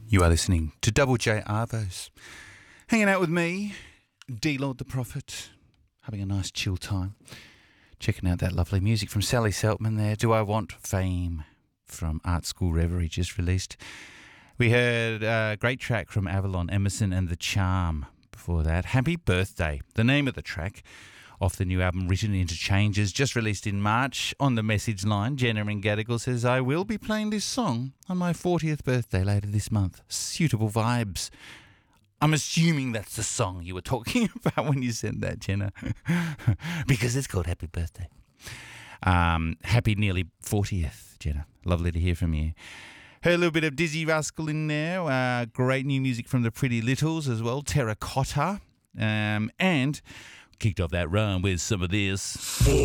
You are listening to Double J Arvos. Hanging out with me, D-Lord the Prophet, having a nice chill time. Checking out that lovely music from Sally Seltman there. Do I Want Fame from Art School Reverie, just released. We heard a great track from Avalon, Emerson and the Charm. Before that, Happy Birthday, the name of the track, off the new album Written into Changes, just released in March. On the message line, Jenna in Gadigal says, I will be playing this song on my 40th birthday later this month. Suitable vibes. I'm assuming that's the song you were talking about when you sent that, Jenna, because it's called Happy Birthday. Happy nearly 40th, Jenna. Lovely to hear from you. Heard a little bit of Dizzy Rascal in there. Great new music from the Pretty Littles as well, Terracotta. And kicked off that run with some of this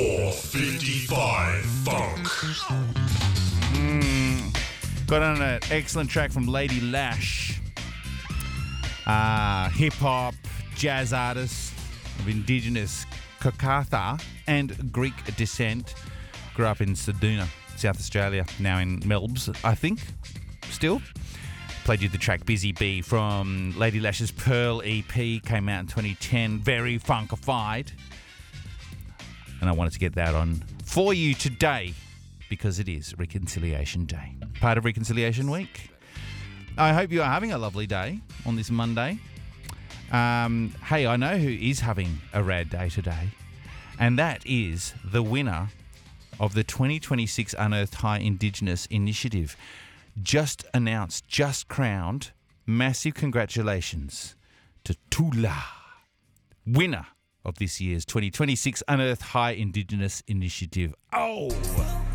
455 Funk. Got on an excellent track from Lady Lash, hip-hop, jazz artist of Indigenous Kakatha and Greek descent. Grew up in Ceduna, South Australia, now in Melbs, I think, still. Played you the track Busy Bee from Lady Lash's Pearl EP, came out in 2010, very funkified. And I wanted to get that on for you today because it is Reconciliation Day, part of Reconciliation Week. I hope you are having a lovely day on this Monday. Hey, I know who is having a rad day today, and that is the winner of the 2026 Unearthed High Indigenous Initiative. Just announced, just crowned. Massive congratulations to Tula, winner of this year's 2026 Unearthed High Indigenous Initiative. Oh!